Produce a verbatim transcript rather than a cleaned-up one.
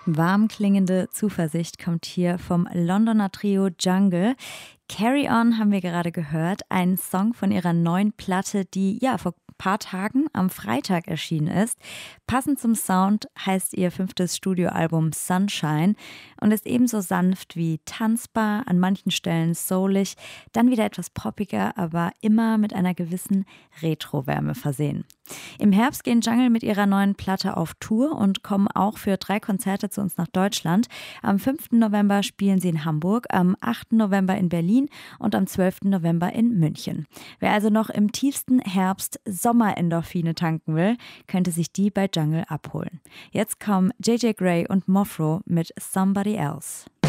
Warm klingende Zuversicht kommt hier vom Londoner Trio Jungle. Carry On haben wir gerade gehört, ein Song von ihrer neuen Platte, die ja vor ein paar Tagen am Freitag erschienen ist. Passend zum Sound heißt ihr fünftes Studioalbum Sunshine und ist ebenso sanft wie tanzbar, an manchen Stellen soulig, dann wieder etwas poppiger, aber immer mit einer gewissen Retro-Wärme versehen. Im Herbst gehen Jungle mit ihrer neuen Platte auf Tour und kommen auch für drei Konzerte zu uns nach Deutschland. Am fünften November spielen sie in Hamburg, am achten November in Berlin und am zwölften November in München. Wer also noch im tiefsten Herbst Sommerendorphine tanken will, könnte sich die bei Jungle abholen. Jetzt kommen J J Grey und Mofro mit Somebody Else.